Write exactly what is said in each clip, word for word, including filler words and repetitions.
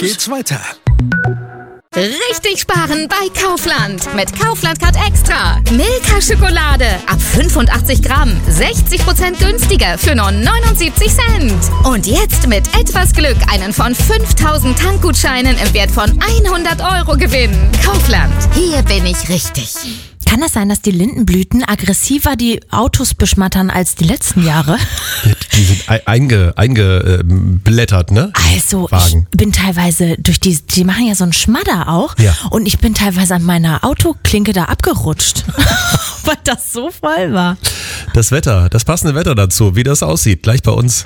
geht's weiter. Richtig sparen bei Kaufland. Mit Kaufland Card Extra. Milka-Schokolade ab fünfundachtzig Gramm. sechzig Prozent günstiger für nur neunundsiebzig Cent. Und jetzt mit etwas Glück einen von fünftausend Tankgutscheinen im Wert von hundert Euro gewinnen. Kaufland. Hier bin ich richtig. Kann es sein, dass die Lindenblüten aggressiver die Autos beschmattern als die letzten Jahre? Die sind einge, eingeblättert, ne? Also, Wagen. ich bin teilweise durch die, die machen ja so einen Schmadder auch. Ja. Und ich bin teilweise an meiner Autoklinke da abgerutscht, weil das so voll war. Das Wetter, das passende Wetter dazu, wie das aussieht, gleich bei uns.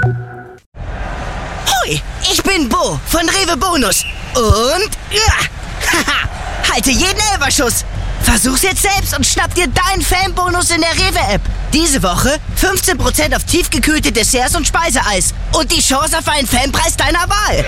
Hoi, ich bin Bo von Rewe Bonus. Und, ja, haha, halte jeden Elferschuss. Versuch's jetzt selbst und schnapp dir deinen Fanbonus in der Rewe-App. Diese Woche fünfzehn Prozent auf tiefgekühlte Desserts und Speiseeis. Und die Chance auf einen Fanpreis deiner Wahl.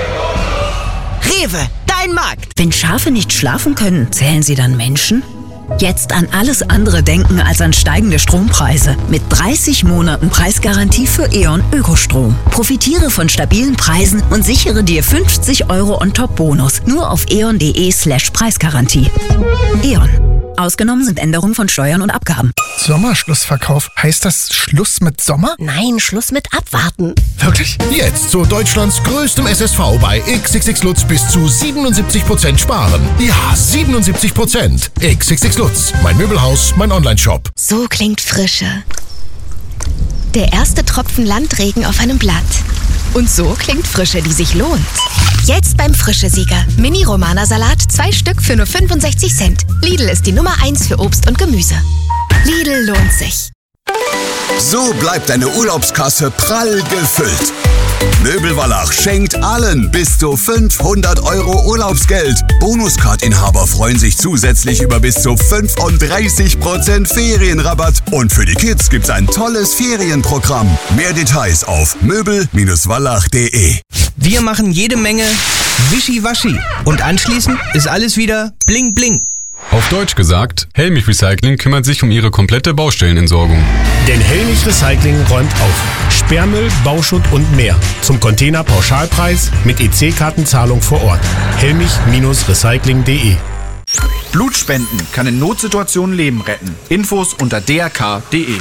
Rewe, dein Markt. Wenn Schafe nicht schlafen können, zählen sie dann Menschen? Jetzt an alles andere denken als an steigende Strompreise. Mit dreißig Monaten Preisgarantie für E.ON Ökostrom. Profitiere von stabilen Preisen und sichere dir fünfzig Euro on top Bonus. Nur auf eon.de slash Preisgarantie. E.ON. Ausgenommen sind Änderungen von Steuern und Abgaben. Sommerschlussverkauf. Heißt das Schluss mit Sommer? Nein, Schluss mit Abwarten. Wirklich? Jetzt zu Deutschlands größtem S S V bei X X X Lutz bis zu siebenundsiebzig Prozent sparen. Ja, siebenundsiebzig Prozent. X X X Lutz. Mein Möbelhaus, mein Online-Shop. So klingt Frische. Der erste Tropfen Landregen auf einem Blatt. Und so klingt Frische, die sich lohnt. Jetzt beim Frische-Sieger. Mini-Romana-Salat, zwei Stück für nur fünfundsechzig Cent. Lidl ist die Nummer eins für Obst und Gemüse. Lidl lohnt sich. So bleibt deine Urlaubskasse prall gefüllt. Möbelwallach schenkt allen bis zu fünfhundert Euro Urlaubsgeld. Bonuscard-Inhaber freuen sich zusätzlich über bis zu fünfunddreißig Prozent Ferienrabatt. Und für die Kids gibt's ein tolles Ferienprogramm. Mehr Details auf möbel wallach punkt de. Wir machen jede Menge Wischiwaschi. Und anschließend ist alles wieder bling bling. Auf Deutsch gesagt, Helmich Recycling kümmert sich um ihre komplette Baustellenentsorgung. Denn Helmich Recycling räumt auf. Sperrmüll, Bauschutt und mehr. Zum Container-Pauschalpreis mit E C-Kartenzahlung vor Ort. helmich Recycling punkt de. Blutspenden kann in Notsituationen Leben retten. Infos unter d r k punkt de.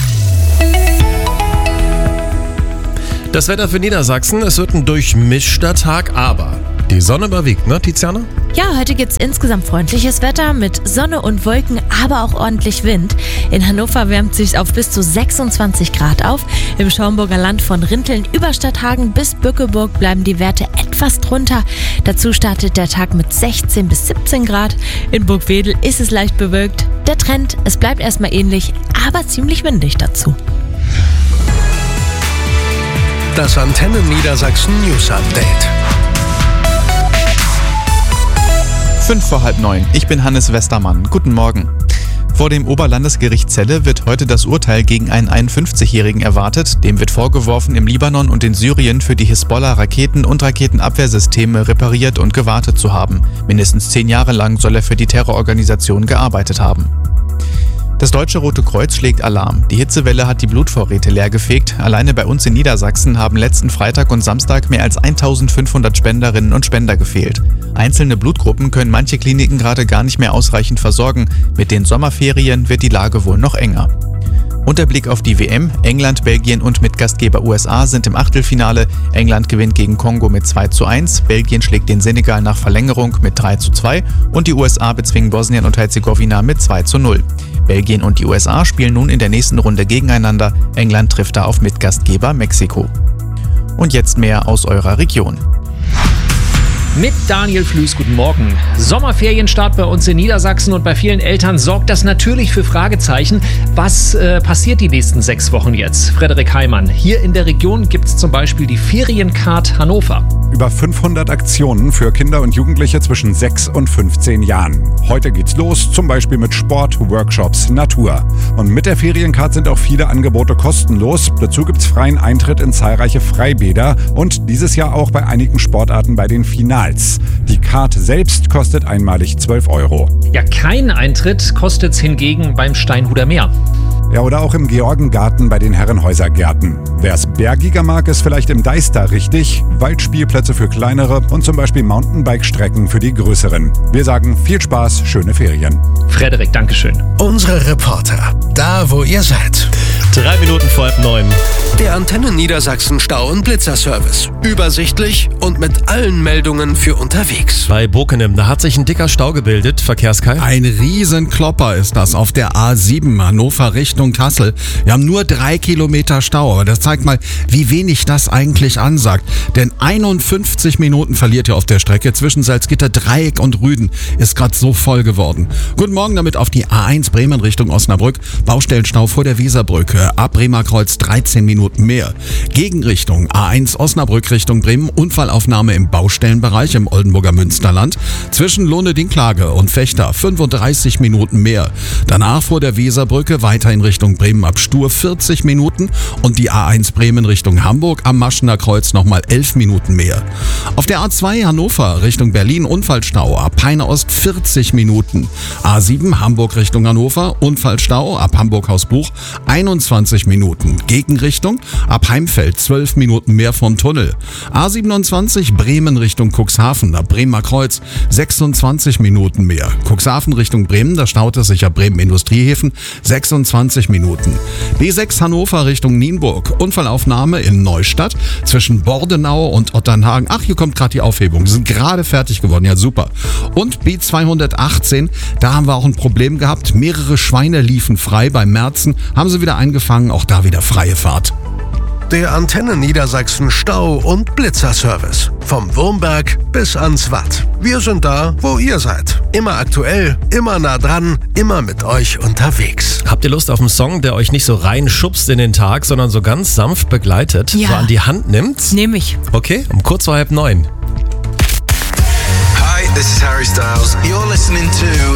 Das Wetter für Niedersachsen, es wird ein durchmischter Tag, aber die Sonne überwiegt, ne, Tiziana? Ja, heute gibt's insgesamt freundliches Wetter mit Sonne und Wolken, aber auch ordentlich Wind. In Hannover wärmt sich auf bis zu sechsundzwanzig Grad auf. Im Schaumburger Land von Rinteln über Stadthagen bis Bückeburg bleiben die Werte etwas drunter. Dazu startet der Tag mit sechzehn bis siebzehn Grad. In Burgwedel ist es leicht bewölkt. Der Trend, es bleibt erstmal ähnlich, aber ziemlich windig dazu. Das Antenne Niedersachsen News Update. Fünf vor halb neun. Ich bin Hannes Westermann. Guten Morgen. Vor dem Oberlandesgericht Celle wird heute das Urteil gegen einen einundfünfzigjährigen erwartet. Dem wird vorgeworfen, im Libanon und in Syrien für die Hisbollah Raketen und Raketenabwehrsysteme repariert und gewartet zu haben. Mindestens zehn Jahre lang soll er für die Terrororganisation gearbeitet haben. Das Deutsche Rote Kreuz schlägt Alarm. Die Hitzewelle hat die Blutvorräte leergefegt. Alleine bei uns in Niedersachsen haben letzten Freitag und Samstag mehr als eintausendfünfhundert Spenderinnen und Spender gefehlt. Einzelne Blutgruppen können manche Kliniken gerade gar nicht mehr ausreichend versorgen. Mit den Sommerferien wird die Lage wohl noch enger. Und der Blick auf die W M. England, Belgien und Mitgastgeber U S A sind im Achtelfinale. England gewinnt gegen Kongo mit zwei zu eins, Belgien schlägt den Senegal nach Verlängerung mit drei zu zwei und die U S A bezwingen Bosnien und Herzegowina mit zwei zu null. Belgien und die U S A spielen nun in der nächsten Runde gegeneinander. England trifft da auf Mitgastgeber Mexiko. Und jetzt mehr aus eurer Region. Mit Daniel Flüß, guten Morgen. Sommerferienstart bei uns in Niedersachsen und bei vielen Eltern sorgt das natürlich für Fragezeichen. Was äh, passiert die nächsten sechs Wochen jetzt? Frederik Heimann. Hier in der Region gibt es zum Beispiel die Feriencard Hannover. Über fünfhundert Aktionen für Kinder und Jugendliche zwischen sechs und fünfzehn Jahren. Heute geht's los, zum Beispiel mit Sport, Workshops, Natur. Und mit der Feriencard sind auch viele Angebote kostenlos. Dazu gibt's freien Eintritt in zahlreiche Freibäder und dieses Jahr auch bei einigen Sportarten bei den Finals. Die Card selbst kostet einmalig zwölf Euro. Ja, kein Eintritt kostet's hingegen beim Steinhuder Meer. Ja, oder auch im Georgengarten bei den Herrenhäuser Gärten. Wer es bergiger mag, ist vielleicht im Deister richtig. Waldspielplätze für kleinere und zum Beispiel Mountainbike-Strecken für die größeren. Wir sagen viel Spaß, schöne Ferien. Frederik, Dankeschön. Unsere Reporter, da wo ihr seid. Drei Minuten vor halb neun. Der Antenne Niedersachsen Stau- und Blitzerservice. Übersichtlich und mit allen Meldungen für unterwegs. Bei Bokenem, da hat sich ein dicker Stau gebildet. Verkehrskai. Ein Riesenklopper ist das auf der A sieben Hannover Richtung Kassel. Wir haben nur drei Kilometer Stau, aber das zeigt mal, wie wenig das eigentlich ansagt. Denn einundfünfzig Minuten verliert ihr auf der Strecke zwischen Salzgitter, Dreieck und Rüden. Ist gerade so voll geworden. Guten Morgen damit auf die A eins Bremen Richtung Osnabrück. Baustellenstau vor der Weserbrücke. Ab Bremerkreuz dreizehn Minuten mehr. Gegenrichtung A eins Osnabrück Richtung Bremen. Unfallaufnahme im Baustellenbereich im Oldenburger Münsterland. Zwischen Lohne-Dinklage und Fechter fünfunddreißig Minuten mehr. Danach vor der Weserbrücke weiter in Richtung Bremen ab Stur vierzig Minuten und die A eins Bremen Richtung Hamburg am Maschener Kreuz nochmal elf Minuten mehr. Auf der A zwei Hannover Richtung Berlin Unfallstau ab Peine Ost vierzig Minuten. A sieben Hamburg Richtung Hannover Unfallstau ab Hamburg-Hausbuch einundzwanzig Minuten. Gegenrichtung ab Heimfeld zwölf Minuten mehr vom Tunnel. A siebenundzwanzig Bremen Richtung Cuxhaven ab Bremer Kreuz sechsundzwanzig Minuten mehr. Cuxhaven Richtung Bremen, da staut es sich ab Bremen Industriehäfen sechsundzwanzig Minuten. B sechs Hannover Richtung Nienburg. Unfallaufnahme in Neustadt zwischen Bordenau und Otternhagen. Ach, hier kommt gerade die Aufhebung. Sie sind gerade fertig geworden. Ja, super. Und B zweihundertachtzehn, da haben wir auch ein Problem gehabt. Mehrere Schweine liefen frei bei Merzen. Haben sie wieder eingefangen. Auch da wieder freie Fahrt. Der Antenne Niedersachsen Stau- und Blitzerservice. Vom Wurmberg bis ans Watt. Wir sind da, wo ihr seid. Immer aktuell, immer nah dran, immer mit euch unterwegs. Habt ihr Lust auf einen Song, der euch nicht so reinschubst in den Tag, sondern so ganz sanft begleitet, Ja. so an die Hand nimmt? Nehm ich. Okay, um kurz vor halb neun. Hi, this is Harry Styles. You're listening to